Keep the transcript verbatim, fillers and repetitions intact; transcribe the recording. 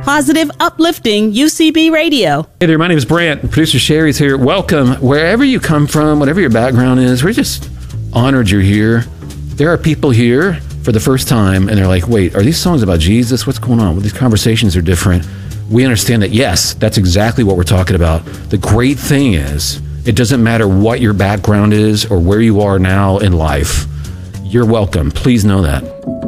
Positive, uplifting U C B Radio. Hey there, my name is Brant. Producer Sherry's here. Welcome. Wherever you come from, whatever your background is, we're just honored you're here. There are people here for the first time, and they're like, wait, are these songs about Jesus? What's going on? Well, these conversations are different. We understand that, yes, that's exactly what we're talking about. The great thing is, it doesn't matter what your background is or where you are now in life. You're welcome. Please know that.